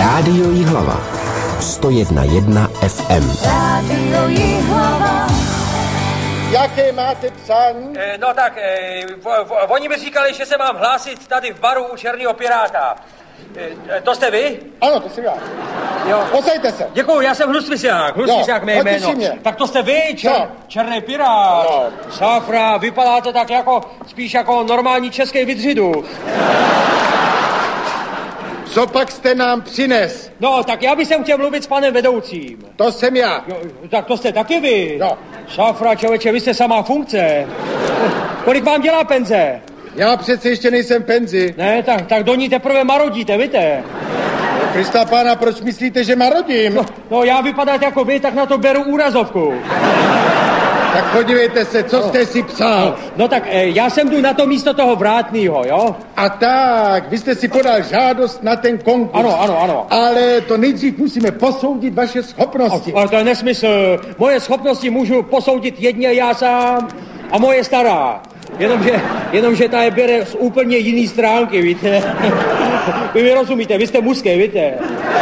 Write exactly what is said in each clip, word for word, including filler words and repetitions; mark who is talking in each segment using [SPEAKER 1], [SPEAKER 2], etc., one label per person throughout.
[SPEAKER 1] Rádio Jihlava sto jedna jedna F M.
[SPEAKER 2] Rádio Jihlava.
[SPEAKER 3] Jaké máte přání?
[SPEAKER 4] E, no tak, e, v, v, oni mi říkali, že se mám hlásit tady v baru u Černého Piráta. E, to jste vy?
[SPEAKER 3] Ano, to jsem já.
[SPEAKER 4] Jo.
[SPEAKER 3] Posejte se.
[SPEAKER 4] Děkuju, já jsem Hlustvisák, Hlustvisák mé jméno.
[SPEAKER 3] Mě.
[SPEAKER 4] Tak to jste vy, čer,
[SPEAKER 3] no.
[SPEAKER 4] Černý Pirát.
[SPEAKER 3] No.
[SPEAKER 4] Sáfra, vypadáte tak jako, spíš jako normální český vydřidu.
[SPEAKER 3] Co pak jste nám přines?
[SPEAKER 4] No, tak já bych sem chtěl mluvit s panem vedoucím.
[SPEAKER 3] To jsem já.
[SPEAKER 4] Jo, tak to jste taky vy.
[SPEAKER 3] No.
[SPEAKER 4] Sáfra, člověče, vy jste samá funkce. Kolik vám dělá penze?
[SPEAKER 3] Já přece ještě nejsem penzi.
[SPEAKER 4] Ne, tak, tak do ní teprve marodíte, víte?
[SPEAKER 3] No, Krista pána, proč myslíte, že marodím?
[SPEAKER 4] No, no, já vypadat jako vy, tak na to beru úrazovku.
[SPEAKER 3] Tak podívejte se, co no. jste si psal.
[SPEAKER 4] No, no tak e, já jsem tu na to místo toho Vrátnýho, jo?
[SPEAKER 3] A tak, vy jste si podal žádost na ten konkurs.
[SPEAKER 4] Ano, ano, ano.
[SPEAKER 3] Ale to nejdřív musíme posoudit vaše schopnosti.
[SPEAKER 4] Ale to je nesmysl. Moje schopnosti můžu posoudit jedně já sám a moje stará. Jenomže, jenomže ta je bere z úplně jiný stránky, víte? Vy mi rozumíte, vy jste mužský, víte?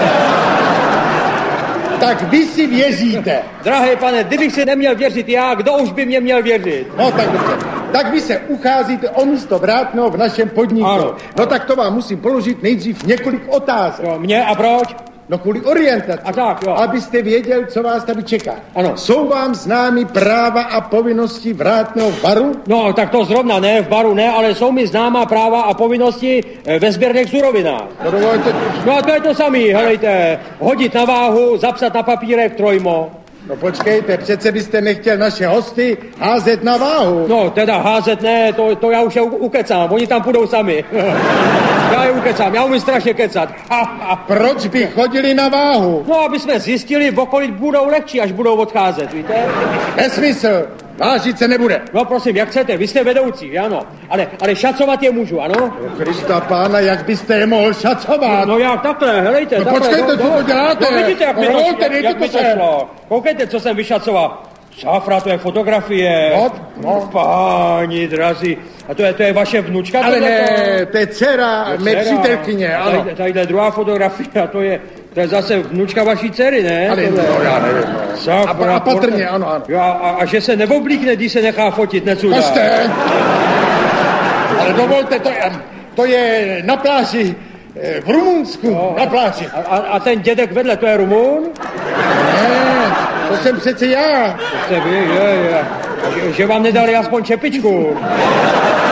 [SPEAKER 3] Tak vy si věříte.
[SPEAKER 4] Drahý pane, kdybych si neměl věřit já, kdo už by mě měl věřit?
[SPEAKER 3] No tak dobře. Tak vy se ucházíte o místo Vrátného v našem podniku.
[SPEAKER 4] Ano.
[SPEAKER 3] No tak to vám musím položit nejdřív několik otázek.
[SPEAKER 4] Jo, mě a proč?
[SPEAKER 3] No kvůli orientaci.
[SPEAKER 4] A tak, jo.
[SPEAKER 3] Abyste věděl, co vás tady čeká.
[SPEAKER 4] Ano.
[SPEAKER 3] Jsou vám známy práva a povinnosti Vrátného baru?
[SPEAKER 4] No, tak to zrovna ne, v baru ne, ale jsou mi známá práva a povinnosti ve sběrných surovinách.
[SPEAKER 3] No dovolte...
[SPEAKER 4] No a to je to samý, helejte. Hodit na váhu, zapsat na papírek trojmo.
[SPEAKER 3] No počkejte, přece byste nechtěl naše hosty házet na váhu.
[SPEAKER 4] No, teda házet ne, to, to já už je ukecám, oni tam půjdou sami. Já je ukecám, já umím strašně kecat.
[SPEAKER 3] A proč by chodili na váhu?
[SPEAKER 4] No, aby jsme zjistili, v okolí budou lehčí, až budou odcházet, víte?
[SPEAKER 3] Nesmysl, vážit se nebude.
[SPEAKER 4] No prosím, jak chcete, vy jste vedoucí, ano. Ale, ale šacovat je můžu, ano?
[SPEAKER 3] No Krista pána, jak byste je mohl šacovat?
[SPEAKER 4] No, no jak takhle, helejte,
[SPEAKER 3] no,
[SPEAKER 4] takhle.
[SPEAKER 3] počkejte,
[SPEAKER 4] no,
[SPEAKER 3] co to děláte?
[SPEAKER 4] No vidíte, jak,
[SPEAKER 3] no,
[SPEAKER 4] mi, to,
[SPEAKER 3] rolte,
[SPEAKER 4] jak, jak mi to šlo. Koukejte, co jsem vyšacoval. Sáfra, to je fotografie.
[SPEAKER 3] No, no.
[SPEAKER 4] Páni drazí. A to je, to je vaše vnučka?
[SPEAKER 3] Ale
[SPEAKER 4] tohleto?
[SPEAKER 3] ne, to je dcera mé přítelkyně, ano.
[SPEAKER 4] Tady, tadyhle druhá fotografie, a to je, to je zase vnučka vaší dcery, ne?
[SPEAKER 3] Ale
[SPEAKER 4] Tohle.
[SPEAKER 3] no, já nevím. No.
[SPEAKER 4] Sáfra,
[SPEAKER 3] a, a patrně, ano, ano.
[SPEAKER 4] Jo, a, a že se neoblíkne, když se nechá fotit, necudá.
[SPEAKER 3] To jste. Ale dovolte, to je, to je na pláži v Rumunsku, no, na pláži.
[SPEAKER 4] A, a, a ten dědek vedle, to je Rumun?
[SPEAKER 3] Ne, to jsem přece já.
[SPEAKER 4] To jste vy, je, je. Že, že vám nedali aspoň čepičku.